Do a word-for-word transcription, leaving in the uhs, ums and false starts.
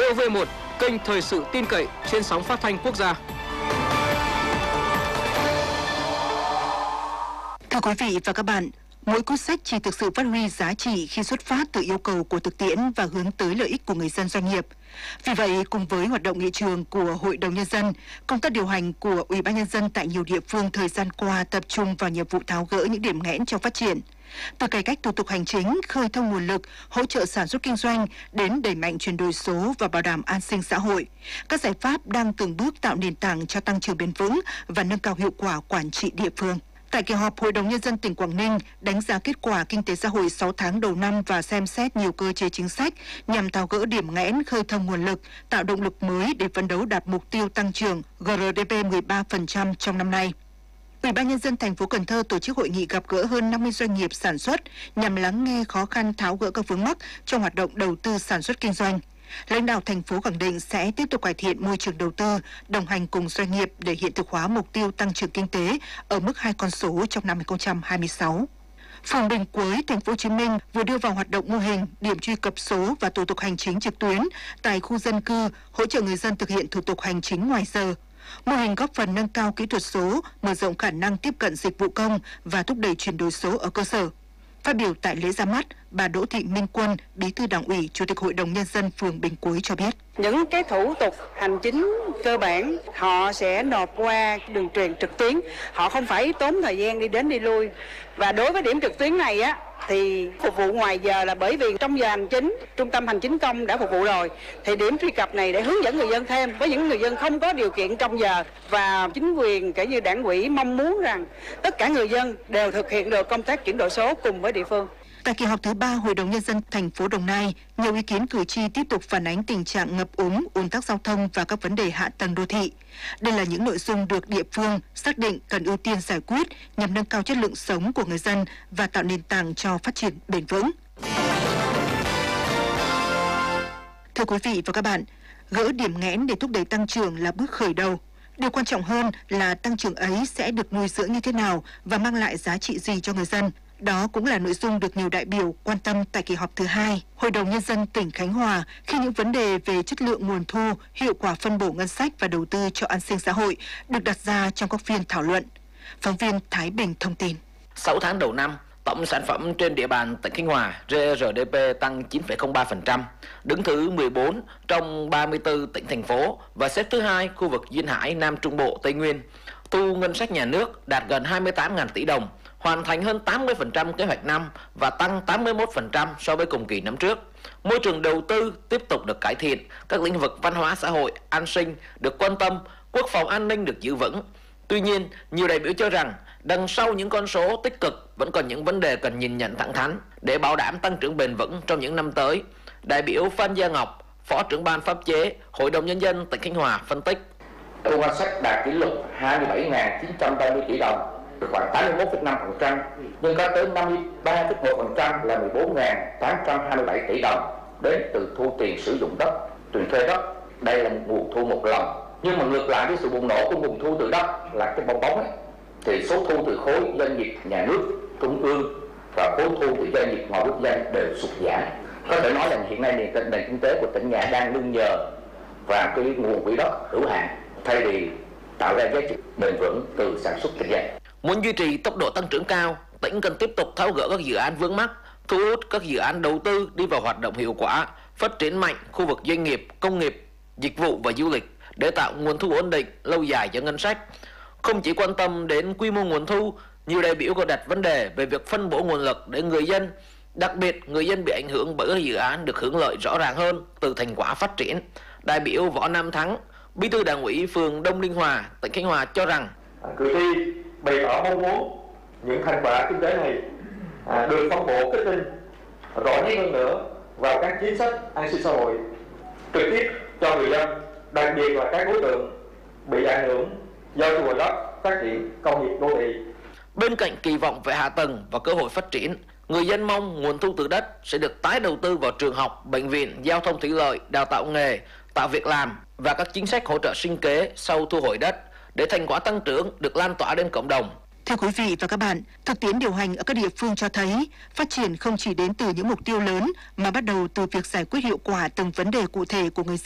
vê o vê một, kênh thời sự tin cậy trên sóng phát thanh quốc gia. Thưa quý vị và các bạn, mỗi cuốn sách chỉ thực sự phát huy giá trị khi xuất phát từ yêu cầu của thực tiễn và hướng tới lợi ích của người dân doanh nghiệp. Vì vậy, cùng với hoạt động nghị trường của Hội đồng Nhân dân, công tác điều hành của Ủy ban Nhân dân tại nhiều địa phương thời gian qua tập trung vào nhiệm vụ tháo gỡ những điểm nghẽn trong phát triển. Từ cải cách thủ tục hành chính, khơi thông nguồn lực, hỗ trợ sản xuất kinh doanh đến đẩy mạnh chuyển đổi số và bảo đảm an sinh xã hội, các giải pháp đang từng bước tạo nền tảng cho tăng trưởng bền vững và nâng cao hiệu quả quản trị địa phương. Tại kỳ họp, Hội đồng Nhân dân tỉnh Quảng Ninh đánh giá kết quả kinh tế xã hội sáu tháng đầu năm và xem xét nhiều cơ chế chính sách nhằm tháo gỡ điểm nghẽn, khơi thông nguồn lực, tạo động lực mới để phấn đấu đạt mục tiêu tăng trưởng giê rờ đê pê mười ba phần trăm trong năm nay. Ủy ban Nhân dân thành phố Cần Thơ tổ chức hội nghị gặp gỡ hơn năm mươi doanh nghiệp sản xuất nhằm lắng nghe khó khăn, tháo gỡ các vướng mắc trong hoạt động đầu tư sản xuất kinh doanh. Lãnh đạo thành phố khẳng định sẽ tiếp tục cải thiện môi trường đầu tư, đồng hành cùng doanh nghiệp để hiện thực hóa mục tiêu tăng trưởng kinh tế ở mức hai con số trong năm hai không hai sáu. Phường Bình Quế, thành phố Hồ Chí Minh vừa đưa vào hoạt động mô hình điểm truy cập số và thủ tục hành chính trực tuyến tại khu dân cư, hỗ trợ người dân thực hiện thủ tục hành chính ngoài giờ. Mô hình góp phần nâng cao kỹ thuật số, mở rộng khả năng tiếp cận dịch vụ công và thúc đẩy chuyển đổi số ở cơ sở. Phát biểu tại lễ ra mắt, bà Đỗ Thị Minh Quân, Bí thư Đảng ủy, Chủ tịch Hội đồng Nhân dân phường Bình Quế cho biết. Những cái thủ tục hành chính cơ bản họ sẽ nộp qua đường truyền trực tuyến, họ không phải tốn thời gian đi đến đi lui. Và đối với điểm trực tuyến này á thì phục vụ ngoài giờ, là bởi vì trong giờ hành chính, trung tâm hành chính công đã phục vụ rồi, thì điểm truy cập này để hướng dẫn người dân thêm với những người dân không có điều kiện trong giờ. Và chính quyền kể như đảng ủy mong muốn rằng tất cả người dân đều thực hiện được công tác chuyển đổi số cùng với địa phương. Tại kỳ họp thứ ba, Hội đồng Nhân dân thành phố Đồng Nai, nhiều ý kiến cử tri tiếp tục phản ánh tình trạng ngập úng, ùn tắc giao thông và các vấn đề hạ tầng đô thị. Đây là những nội dung được địa phương xác định cần ưu tiên giải quyết nhằm nâng cao chất lượng sống của người dân và tạo nền tảng cho phát triển bền vững. Thưa quý vị và các bạn, gỡ điểm nghẽn để thúc đẩy tăng trưởng là bước khởi đầu. Điều quan trọng hơn là tăng trưởng ấy sẽ được nuôi dưỡng như thế nào và mang lại giá trị gì cho người dân. Đó cũng là nội dung được nhiều đại biểu quan tâm tại kỳ họp thứ hai Hội đồng Nhân dân tỉnh Khánh Hòa khi những vấn đề về chất lượng nguồn thu, hiệu quả phân bổ ngân sách và đầu tư cho an sinh xã hội được đặt ra trong các phiên thảo luận. Phóng viên Thái Bình thông tin. sáu tháng đầu năm, tổng sản phẩm trên địa bàn tỉnh Khánh Hòa giê rờ đê pê tăng chín phẩy không ba phần trăm, đứng thứ mười bốn trong ba mươi tư tỉnh thành phố và xếp thứ hai khu vực Duyên Hải, Nam Trung Bộ, Tây Nguyên. Thu ngân sách nhà nước đạt gần hai mươi tám nghìn tỷ đồng, hoàn thành hơn tám mươi phần trăm kế hoạch năm và tăng tám mươi mốt phần trăm so với cùng kỳ năm trước. Môi trường đầu tư tiếp tục được cải thiện, các lĩnh vực văn hóa xã hội, an sinh được quan tâm, quốc phòng an ninh được giữ vững. Tuy nhiên, nhiều đại biểu cho rằng đằng sau những con số tích cực vẫn còn những vấn đề cần nhìn nhận thẳng thắn để bảo đảm tăng trưởng bền vững trong những năm tới. Đại biểu Phan Gia Ngọc, Phó trưởng ban pháp chế, Hội đồng Nhân dân tỉnh Khánh Hòa phân tích. Thu ngân sách đạt kỷ lục hai mươi bảy nghìn chín trăm ba mươi tỷ đồng, khoảng tám mươi mốt phẩy năm phần trăm, nhưng có tới năm mươi ba phẩy một phần trăm là mười bốn nghìn tám trăm hai mươi bảy tỷ đồng đến từ thu tiền sử dụng đất, tiền thuê đất. Đây là một nguồn thu một lần. Nhưng mà ngược lại với sự bùng nổ của nguồn thu từ đất là cái bong bóng ấy, thì số thu từ khối doanh nghiệp nhà nước, trung ương và khối thu từ doanh nghiệp ngoài quốc doanh đều sụt giảm. Có thể nói là hiện nay nền, nền kinh tế của tỉnh nhà đang nương nhờ vào cái nguồn quỹ đất hữu hạn thay vì tạo ra giá trị bền vững từ sản xuất kinh doanh. Muốn duy trì tốc độ tăng trưởng cao, tỉnh cần tiếp tục tháo gỡ các dự án vướng mắc, thu hút các dự án đầu tư đi vào hoạt động hiệu quả, phát triển mạnh khu vực doanh nghiệp, công nghiệp, dịch vụ và du lịch để tạo nguồn thu ổn định, lâu dài cho ngân sách. Không chỉ quan tâm đến quy mô nguồn thu, nhiều đại biểu còn đặt vấn đề về việc phân bổ nguồn lực để người dân, đặc biệt người dân bị ảnh hưởng bởi các dự án được hưởng lợi rõ ràng hơn từ thành quả phát triển. Đại biểu Võ Nam Thắng, Bí thư Đảng ủy phường Đông Ninh Hòa, tỉnh Khánh Hòa cho rằng cử tri bày tỏ mong muốn những thành quả kinh tế này à, được phân bổ kích tinh rõ nét hơn nữa vào các chính sách an sinh xã hội trực tiếp cho người dân, đặc biệt là các đối tượng bị ảnh hưởng do thu hồi đất phát triển công nghiệp đô thị. Bên cạnh kỳ vọng về hạ tầng và cơ hội phát triển, người dân mong nguồn thu từ đất sẽ được tái đầu tư vào trường học, bệnh viện, giao thông thủy lợi, đào tạo nghề, tạo việc làm và các chính sách hỗ trợ sinh kế sau thu hồi đất để thành quả tăng trưởng được lan tỏa đến cộng đồng. Thưa quý vị và các bạn, thực tiễn điều hành ở các địa phương cho thấy phát triển không chỉ đến từ những mục tiêu lớn mà bắt đầu từ việc giải quyết hiệu quả từng vấn đề cụ thể của người dân.